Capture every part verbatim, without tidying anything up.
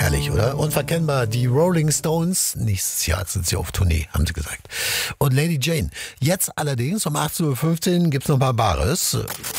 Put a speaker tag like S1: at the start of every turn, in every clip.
S1: Herrlich, oder? Unverkennbar. Die Rolling Stones, nächstes Jahr sind sie auf Tournee, haben sie gesagt. Und Lady Jane. Jetzt allerdings um achtzehn Uhr fünfzehn gibt's noch mal Bares.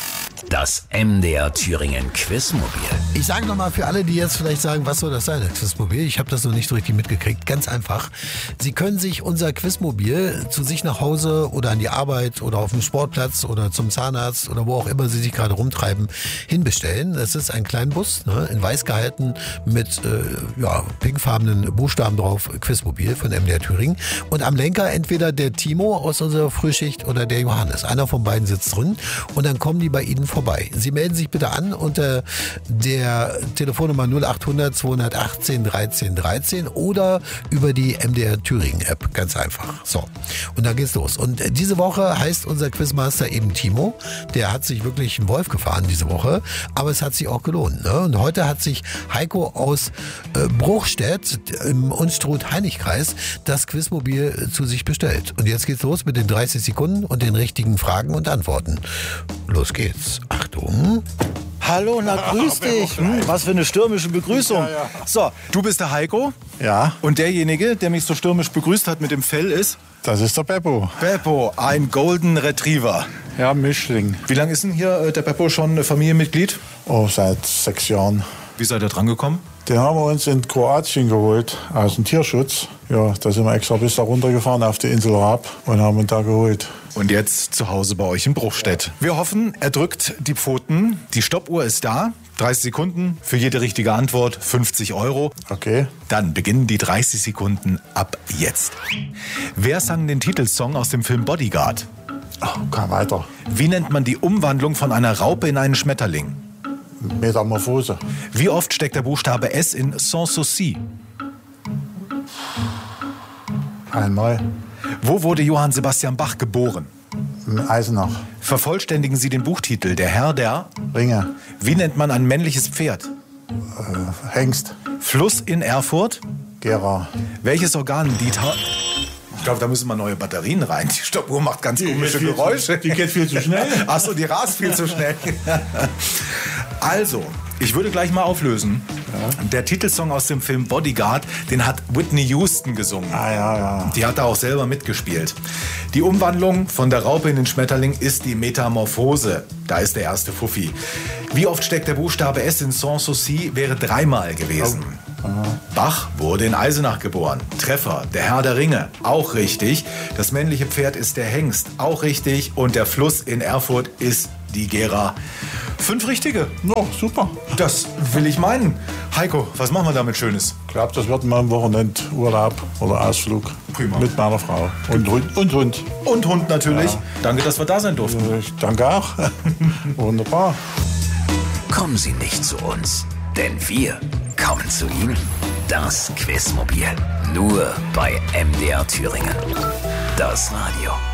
S2: Das M D R Thüringen Quizmobil.
S1: Ich sage nochmal für alle, die jetzt vielleicht sagen, was soll das sein, das Quizmobil? Ich habe das noch nicht so richtig mitgekriegt. Ganz einfach. Sie können sich unser Quizmobil zu sich nach Hause oder an die Arbeit oder auf dem Sportplatz oder zum Zahnarzt oder wo auch immer Sie sich gerade rumtreiben, hinbestellen. Das ist ein Kleinbus, ne, in weiß gehalten mit äh, ja, pinkfarbenen Buchstaben drauf, Quizmobil von M D R Thüringen. Und am Lenker entweder der Timo aus unserer Frühschicht oder der Johannes. Einer von beiden sitzt drin und dann kommen die bei Ihnen vorbei. Sie melden sich bitte an unter der Telefonnummer null acht hundert zweihundertachtzehn dreizehn dreizehn oder über die M D R Thüringen App. Ganz einfach. So. Und dann geht's los. Und diese Woche heißt unser Quizmaster eben Timo. Der hat sich wirklich einen Wolf gefahren diese Woche. Aber es hat sich auch gelohnt. Ne? Und heute hat sich Heiko aus äh, Bruchstedt im Unstrut-Heinig-Kreis das Quizmobil zu sich bestellt. Und jetzt geht's los mit den dreißig Sekunden und den richtigen Fragen und Antworten. Los geht's. Achtung.
S3: Hallo, na grüß dich. Hm, was für eine stürmische Begrüßung.
S4: Ja, ja.
S3: So, du bist der Heiko.
S4: Ja,
S3: Und derjenige, der mich so stürmisch begrüßt hat mit dem Fell ist
S4: das ist der Beppo.
S3: Beppo, ein Golden Retriever.
S4: Ja, Mischling.
S3: Wie lange ist denn hier äh, der Beppo schon Familienmitglied?
S4: Oh, seit sechs Jahren.
S3: Wie seid ihr dran gekommen?
S4: Den haben wir uns in Kroatien geholt, aus dem Tierschutz. Ja, da sind wir extra bis da runtergefahren auf die Insel Raab und haben ihn da geholt.
S3: Und jetzt zu Hause bei euch in Bruchstedt. Wir hoffen, er drückt die Pfoten. Die Stoppuhr ist da. dreißig Sekunden für jede richtige Antwort, fünfzig Euro.
S4: Okay.
S3: Dann beginnen die dreißig Sekunden ab jetzt. Wer sang den Titelsong aus dem Film Bodyguard?
S4: Oh, kann weiter.
S3: Wie nennt man die Umwandlung von einer Raupe in einen Schmetterling?
S4: Metamorphose.
S3: Wie oft steckt der Buchstabe S in Sans Souci?
S4: Einmal.
S3: Wo wurde Johann Sebastian Bach geboren?
S4: In Eisenach.
S3: Vervollständigen Sie den Buchtitel Der Herr der...
S4: Ringe.
S3: Wie nennt man ein männliches Pferd?
S4: Äh, Hengst.
S3: Fluss in Erfurt?
S4: Gera.
S3: Welches Organ die Ta Ich glaube, da müssen mal neue Batterien rein. Die Stoppuhr macht ganz komische
S4: geht viel
S3: Geräusche.
S4: zu- die geht viel zu schnell.
S3: Achso, die rast viel zu schnell. Also, ich würde gleich mal auflösen. Der Titelsong aus dem Film Bodyguard, den hat Whitney Houston gesungen.
S4: Ah, ja, ja.
S3: Die hat da auch selber mitgespielt. Die Umwandlung von der Raupe in den Schmetterling ist die Metamorphose. Da ist der erste Fuffi. Wie oft steckt der Buchstabe S in Sans Souci? Wäre dreimal gewesen. Bach wurde in Eisenach geboren. Treffer, der Herr der Ringe, auch richtig. Das männliche Pferd ist der Hengst, auch richtig. Und der Fluss in Erfurt ist die Gera. Fünf richtige.
S4: Ja, super.
S3: Das will ich meinen. Heiko, was machen wir damit Schönes?
S4: Ich glaube, das wird mal ein Wochenendurlaub oder Ausflug.
S3: Prima.
S4: Mit meiner Frau. Und Hund. Und Hund.
S3: Und Hund natürlich.
S4: Ja.
S3: Danke, dass wir da sein durften.
S4: Ich danke auch. Wunderbar.
S2: Kommen Sie nicht zu uns, denn wir kommen zu Ihnen. Das Quizmobil. Nur bei M D R Thüringen. Das Radio.